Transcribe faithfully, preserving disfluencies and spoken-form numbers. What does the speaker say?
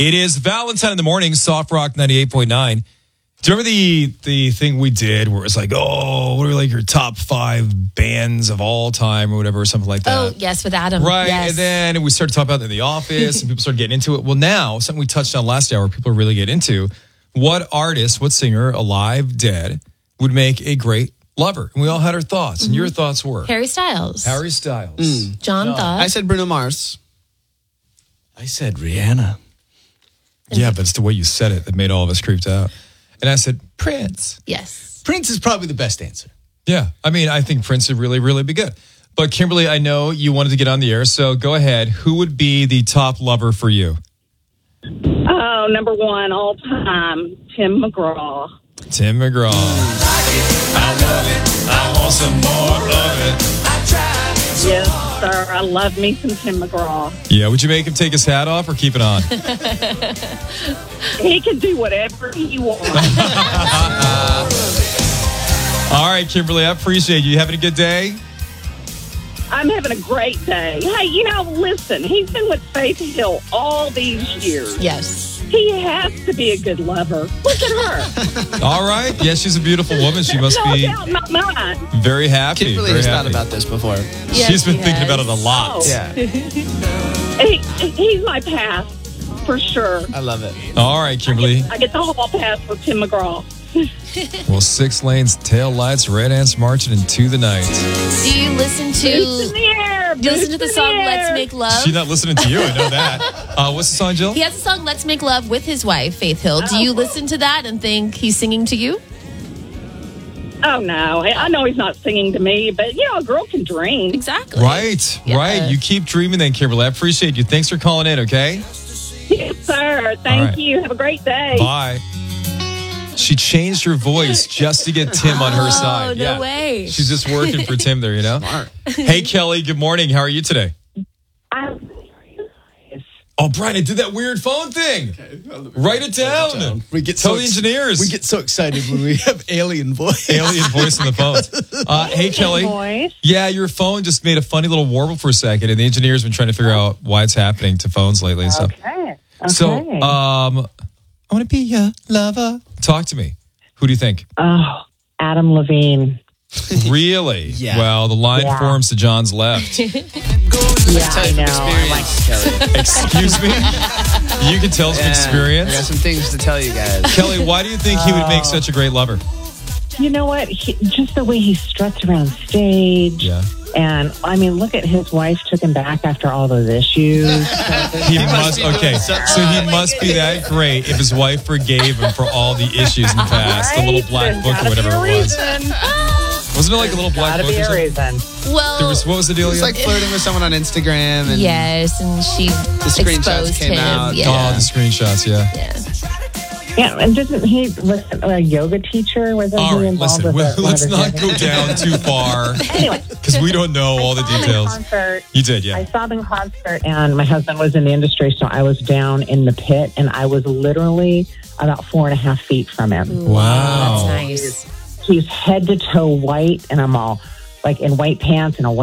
It is Valentine in the morning, Soft Rock ninety-eight point nine. Do you remember the the thing we did where it's like, oh, what are like your top five bands of all time or whatever, or something like that? Oh, yes, with Adam. Right. Yes. And then we started talking about it in the office and people started getting into it. Well, now, something we touched on last hour, people really get into, what artist, what singer, alive, dead, would make a great lover? And we all had our thoughts. Mm-hmm. And your thoughts were? Harry Styles. Harry Styles. Mm. John no. thought. I said Bruno Mars. I said Rihanna. Yeah, but it's the way you said it that made all of us creeped out. And I said, Prince. Yes. Prince is probably the best answer. Yeah. I mean, I think Prince would really, really be good. But Kimberly, I know you wanted to get on the air, so go ahead. Who would be the top lover for you? Oh, number one all time, Tim McGraw. Tim McGraw. I love it. I want some more of it. I tried so Yes, sir. I love me some Tim McGraw. Yeah. Would you make him take his hat off or keep it on? He can do whatever he wants. All right, Kimberly, I appreciate you. Having a good day? I'm having a great day. Hey, you know, listen, he's been with Faith Hill all these years. Yes. He has to be a good lover. Look at her. All right. Yes, she's a beautiful woman. She must no be doubt in my mind. very happy. Kimberly very has happy. thought about this before. Yes, she's been she thinking has. about it a lot. Oh. Yeah. He, he's my pass, for sure. I love it. All right, Kimberly. I get the hall pass with Tim McGraw. Well, six lanes, tail lights, red ants marching into the night. Do you listen Boots in to the air. do you listen to the boots in song air. Let's Make Love? She's not listening to you. I know that. Uh, what's the song, Jill? He has a song Let's Make Love with his wife, Faith Hill. Do you Oh. listen to that and think he's singing to you? Oh, no. I I know he's not singing to me, but, you know, a girl can dream. Exactly. Right, Yeah. right. You keep dreaming then, Kimberly. I appreciate you. Thanks for calling in, okay? Yes, sir. Thank All right. you. Have a great day. Bye. She changed her voice just to get Tim on her Oh, side. no yeah. way. She's just working for Tim there, you know? Smart. Hey, Kelly, good morning. How are you today? I'm Oh, Brian, I did that weird phone thing. Write it down. We get Tell so the ex- engineers. We get so excited when we have alien voice. alien voice on the phone. Uh, hey, Kelly. voice. Yeah, your phone just made a funny little warble for a second, and the engineer's been trying to figure out why it's happening to phones lately. So, Okay. Okay. so um, I want to be your lover. Talk to me. Who do you think? oh, Adam Levine. Really? Yeah. Well, the line Yeah. forms to John's left. Yeah, Tell I you from know. I like experience, Kelly. Excuse me? You can tell some Yeah, I got experience. some things to tell you guys. Kelly, why do you think he would make such a great lover? You know what? He, just the way he struts around stage. Yeah. And, I mean, look at his wife took him back after all those issues. He must must, be doing okay, something so he right. must be that great if his wife forgave him for all the issues in the past, the little black There's book gotta or whatever be a it was. reason. Wasn't it like a little black Gotta book be or a something? reason. Well, There was, what was the deal? It's again? like flirting with someone on Instagram. And yes, and she The screenshots exposed came him. out. Yeah. Oh, the screenshots, yeah. yeah. Yeah, and didn't he was a yoga teacher? Wasn't All he right, involved listen, with well, a, let's one of not his go down too far Anyway, because we don't know all the I saw him in details. concert. You did, yeah. I saw them in concert, and my husband was in the industry, so I was down in the pit, and I was literally about four and a half feet from him. Wow. That's nice. He's head to toe white, and I'm all like in white pants and a white